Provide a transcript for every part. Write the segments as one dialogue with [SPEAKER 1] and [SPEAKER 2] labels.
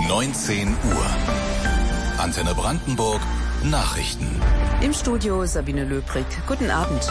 [SPEAKER 1] 19 Uhr. Antenne Brandenburg, Nachrichten.
[SPEAKER 2] Im Studio Sabine Löbrig. Guten Abend.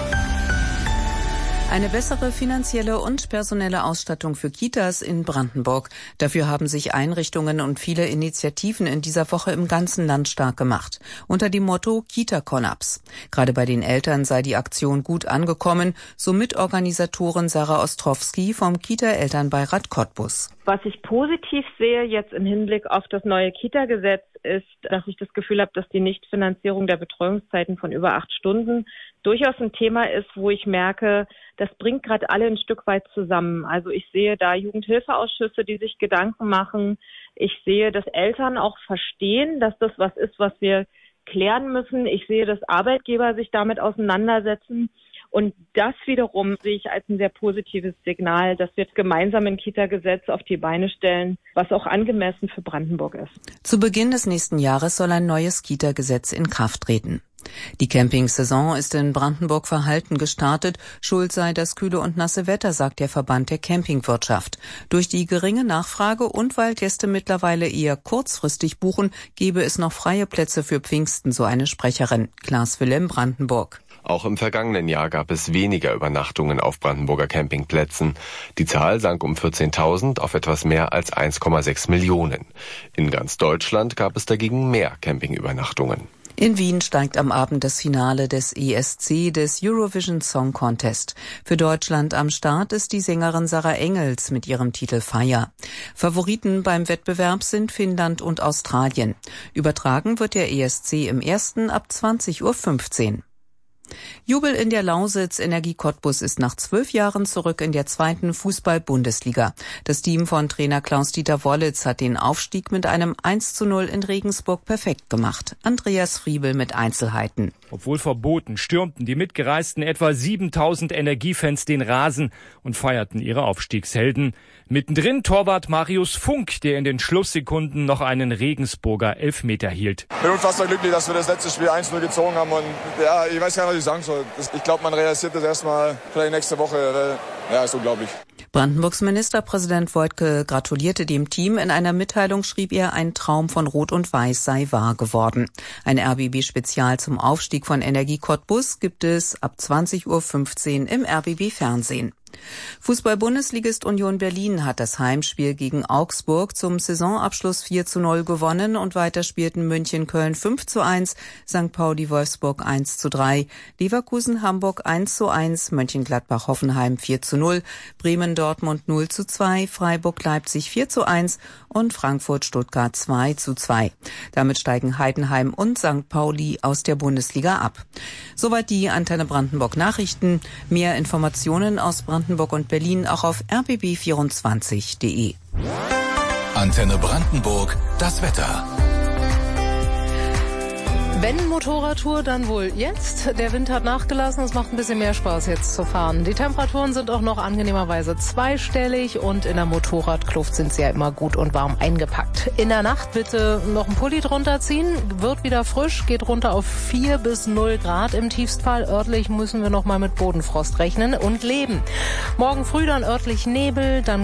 [SPEAKER 2] Eine bessere finanzielle und personelle Ausstattung für Kitas in Brandenburg. Dafür haben sich Einrichtungen und viele Initiativen in dieser Woche im ganzen Land stark gemacht. Unter dem Motto Kita-Kollaps. Gerade bei den Eltern sei die Aktion gut angekommen, so Mitorganisatorin Sarah Ostrowski vom Kita-Elternbeirat Cottbus.
[SPEAKER 3] Was ich positiv sehe jetzt im Hinblick auf das neue Kita-Gesetz ist, dass ich das Gefühl habe, dass die Nichtfinanzierung der Betreuungszeiten von über 8 Stunden durchaus ein Thema ist, wo ich merke, das bringt gerade alle ein Stück weit zusammen. Also ich sehe da Jugendhilfeausschüsse, die sich Gedanken machen. Ich sehe, dass Eltern auch verstehen, dass das was ist, was wir klären müssen. Ich sehe, dass Arbeitgeber sich damit auseinandersetzen. Und das wiederum sehe ich als ein sehr positives Signal, dass wir gemeinsam ein Kita-Gesetz auf die Beine stellen, was auch angemessen für Brandenburg ist.
[SPEAKER 2] Zu Beginn des nächsten Jahres soll ein neues Kita-Gesetz in Kraft treten. Die Campingsaison ist in Brandenburg verhalten gestartet. Schuld sei das kühle und nasse Wetter, sagt der Verband der Campingwirtschaft. Durch die geringe Nachfrage und weil Gäste mittlerweile eher kurzfristig buchen, gebe es noch freie Plätze für Pfingsten, so eine Sprecherin. Klaas Willem, Brandenburg.
[SPEAKER 4] Auch im vergangenen Jahr gab es weniger Übernachtungen auf Brandenburger Campingplätzen. Die Zahl sank um 14.000 auf etwas mehr als 1,6 Millionen. In ganz Deutschland gab es dagegen mehr Campingübernachtungen.
[SPEAKER 2] In Wien steigt am Abend das Finale des ESC, des Eurovision Song Contest. Für Deutschland am Start ist die Sängerin Sarah Engels mit ihrem Titel Fire. Favoriten beim Wettbewerb sind Finnland und Australien. Übertragen wird der ESC im ersten ab 20.15 Uhr. Jubel in der Lausitz. Energie Cottbus ist nach 12 Jahren zurück in der 2. Fußball-Bundesliga. Das Team von Trainer Klaus-Dieter Wollitz hat den Aufstieg mit einem 1:0 in Regensburg perfekt gemacht. Andreas Friebel mit Einzelheiten.
[SPEAKER 5] Obwohl verboten, stürmten die mitgereisten etwa 7.000 Energiefans den Rasen und feierten ihre Aufstiegshelden. Mittendrin Torwart Marius Funk, der in den Schlusssekunden noch einen Regensburger Elfmeter hielt.
[SPEAKER 6] Ich bin unfassbar glücklich, dass wir das letzte Spiel 1:0 gezogen haben. Und ja, ich weiß gar nicht, was ich sagen soll. Ich glaube, man realisiert das erstmal vielleicht nächste Woche. Ja, ist unglaublich.
[SPEAKER 2] Brandenburgs Ministerpräsident Woidke gratulierte dem Team. In einer Mitteilung schrieb er, ein Traum von Rot und Weiß sei wahr geworden. Ein RBB-Spezial zum Aufstieg von Energie Cottbus gibt es ab 20.15 Uhr im RBB-Fernsehen. Fußball-Bundesligist Union Berlin hat das Heimspiel gegen Augsburg zum Saisonabschluss 4:0 gewonnen und weiter spielten München Köln 5:1, St. Pauli Wolfsburg 1:3, Leverkusen Hamburg 1:1, Mönchengladbach Hoffenheim 4:0, Bremen Dortmund 0:2, Freiburg Leipzig 4:1 und Frankfurt Stuttgart 2:2. Damit steigen Heidenheim und St. Pauli aus der Bundesliga ab. Soweit die Antenne Brandenburg Nachrichten. Mehr Informationen aus Brandenburg und Berlin auch auf rbb24.de.
[SPEAKER 1] Antenne Brandenburg, das Wetter.
[SPEAKER 7] Wenn Motorradtour, dann wohl jetzt. Der Wind hat nachgelassen, es macht ein bisschen mehr Spaß jetzt zu fahren. Die Temperaturen sind auch noch angenehmerweise zweistellig und in der Motorradkluft sind sie ja immer gut und warm eingepackt. In der Nacht bitte noch einen Pulli drunter ziehen, wird wieder frisch, geht runter auf 4 bis 0 Grad im Tiefstfall. Örtlich müssen wir noch mal mit Bodenfrost rechnen und leben. Morgen früh dann örtlich Nebel, dann